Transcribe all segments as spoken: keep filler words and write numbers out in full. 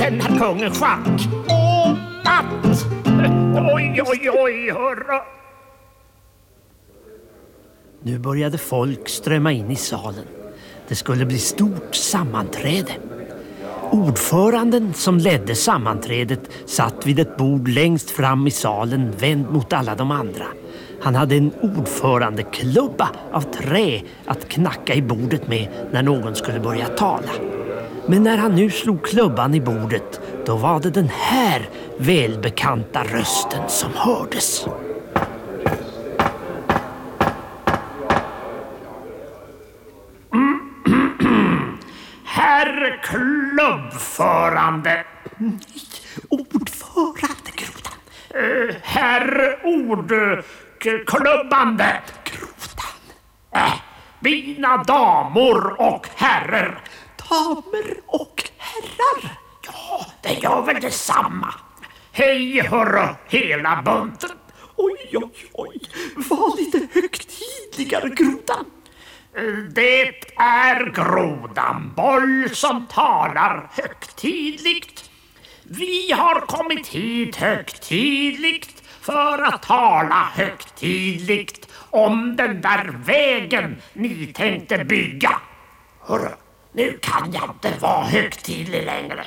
Den här kungen schack. Och att. Oj, oj, oj, hörra. Nu började folk strömma in i salen. Det skulle bli stort sammanträde. Ordföranden som ledde sammanträdet satt vid ett bord längst fram i salen, vänd mot alla de andra. Han hade en ordförandeklubba av trä att knacka i bordet med när någon skulle börja tala. Men när han nu slog klubban i bordet, då var det den här välbekanta rösten som hördes. Herr klubbförande. Ordförande, Grodan. Uh, herr ordklubbande. Grodan. Äh, mina damer och herrar. Damer och herrar. Ja, det gör väl detsamma. Hej hörru, hela bunten. Oj, oj, oj. Var lite högtidligare, Grodan. Det är Grodan Boll som talar högtidligt. Vi har kommit hit högtidligt för att tala högtidligt om den där vägen ni tänkte bygga. Hörru, nu kan jag inte vara högtidlig längre.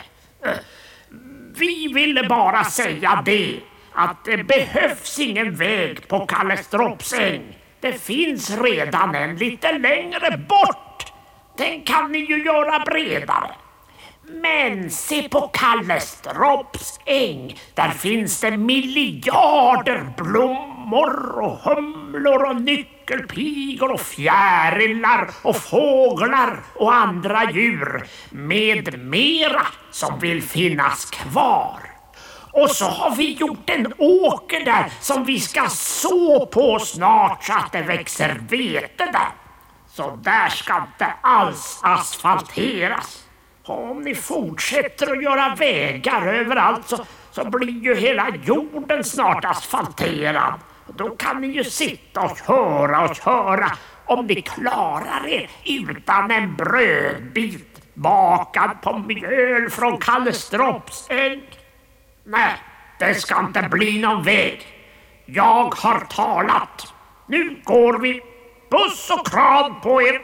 Vi ville bara säga det, att det behövs ingen väg på Kallestropsäng. Det finns redan en lite längre bort. Den kan ni ju göra bredare. Men se på Kallestropsäng. Där finns det miljarder blommor och humlor och nyckelpigor och fjärilar och fåglar och andra djur med mera som vill finnas kvar. Och så har vi gjort en åker där som vi ska så på snart så att det växer vete där. Så där ska inte alls asfalteras. Om ni fortsätter att göra vägar överallt så, så blir ju hela jorden snart asfalterad. Då kan ni ju sitta och köra och köra om ni klarar er utan en brödbit bakad på mjöl från Kallestropsäng. Nej, det ska inte bli någon väg. Jag har talat. Nu går vi. Puss och kram på er.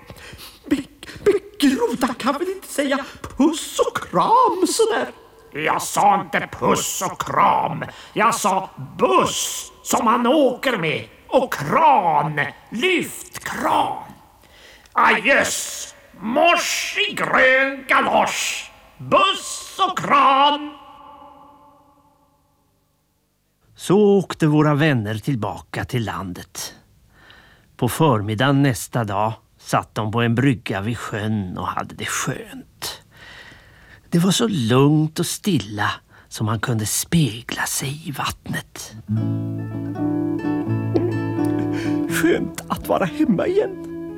Grodan kan väl inte säga puss och kram sådär? Jag sa inte puss och kram. Jag sa buss som han åker med. Och kran. Lyftkran. Adjöss. Mors i grön galosch. Buss och kran. Så åkte våra vänner tillbaka till landet. På förmiddagen nästa dag satt de på en brygga vid sjön och hade det skönt. Det var så lugnt och stilla som man kunde spegla sig i vattnet. Skönt att vara hemma igen.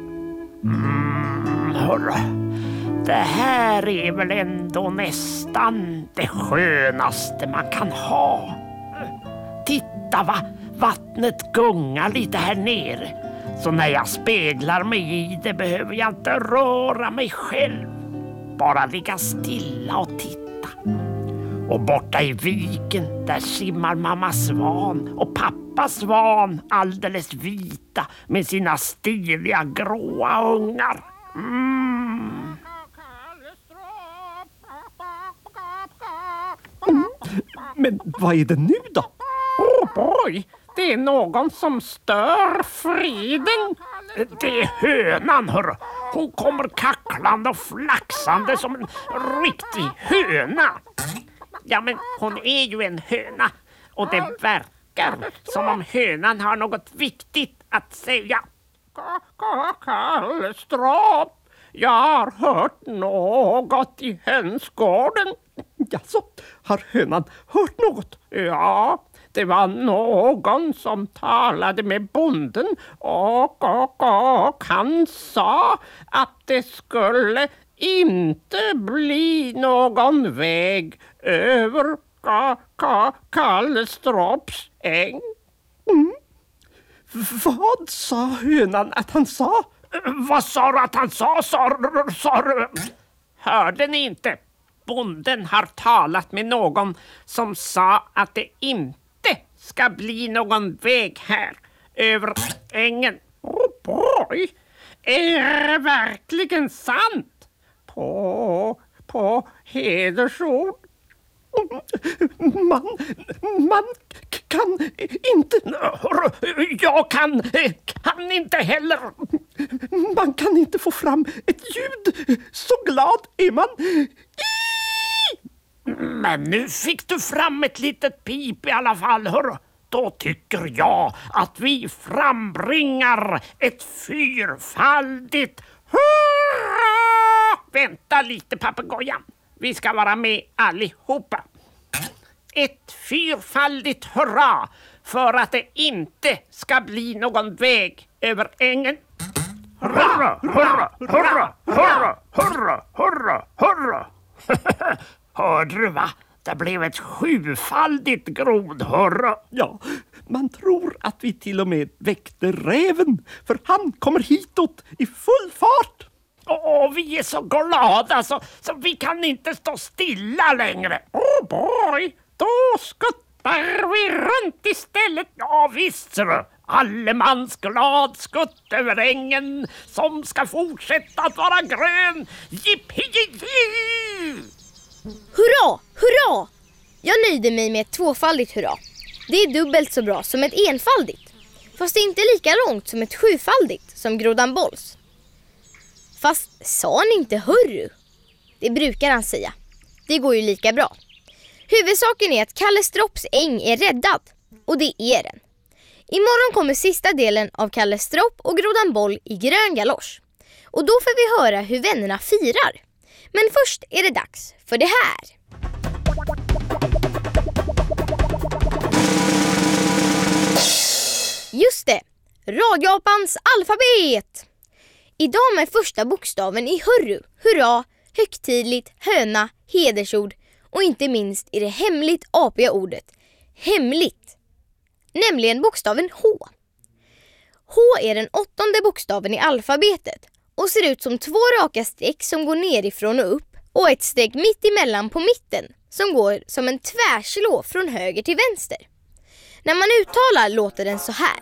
Mm, hörru. Det här är väl ändå nästan det skönaste man kan ha. Titta va, vattnet gungar lite här nere. Så när jag speglar mig i det behöver jag inte röra mig själv. Bara ligga stilla och titta. Och borta i viken, där simmar mamma svan och pappa svan alldeles vita med sina stiliga gråa ungar. Mm. Mm. Men vad är det nu då? Oh boy, det är någon som stör friden. Det är hönan, hörru. Hon kommer kacklande och flaxande som en riktig höna. Ja, men hon är ju en höna. Och det verkar som om hönan har något viktigt att säga. Kallstrop, jag har hört något i hönsgården. Jaså, har hönan hört något? Ja, det var någon som talade med bonden och, och, och han sa att det skulle inte bli någon väg över ka, ka, Kallestropsäng. Mm. Vad sa hönan att han sa? Vad sa du att han sa? Sa, sa, hörde ni inte? bonden har talat med någon som sa att det inte ska bli någon väg här över ängen. Oh boy, är det verkligen sant? På, på hedersord. Man, man kan inte... Jag kan, kan inte heller. Man kan inte få fram ett ljud. Så glad är man. Men nu fick du fram ett litet pip i alla fall, hörru. Då tycker jag att vi frambringar ett fyrfaldigt hurra! Vänta lite, papegojan. Vi ska vara med allihopa. Ett fyrfaldigt hurra för att det inte ska bli någon väg över ängen. Hurra, hurra, hurra, hurra, hurra, hurra, hurra. Hörde du, va? Det blev ett sjufaldigt grodhurra. Ja, man tror att vi till och med väckte räven, för han kommer hitåt i full fart. Åh, vi är så glada så, så vi kan inte stå stilla längre. Oh boy, då skuttar vi runt istället. Ja visst, ser du. Allemans glad skutt över ängen som ska fortsätta att vara grön. Jippi-jippi! Hurra, hurra! Jag nöjde mig med ett tvåfaldigt hurra. Det är dubbelt så bra som ett enfaldigt. Fast det är inte lika långt som ett sjufaldigt som Grodan Bolls. Fast sa han inte hurru? Det brukar han säga. Det går ju lika bra. Huvudsaken är att Kalle Stropps äng är räddad. Och det är den. Imorgon kommer sista delen av Kalle Stropp och Grodan Boll i grön galosch. Och då får vi höra hur vännerna firar. Men först är det dags för det här. Just det, Radioapans alfabet! Idag med första bokstaven i hurru, hurra, högtidligt, höna, hedersord och inte minst i det hemligt apiga ordet hemligt, nämligen bokstaven H. H är den åttonde bokstaven i alfabetet och ser ut som två raka streck som går nerifrån och upp och ett streck mitt emellan på mitten som går som en tvärslå från höger till vänster. När man uttalar låter den så här.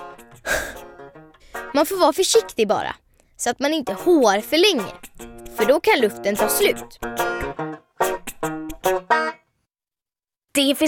Man får vara försiktig bara, så att man inte håar för länge, för då kan luften ta slut. Det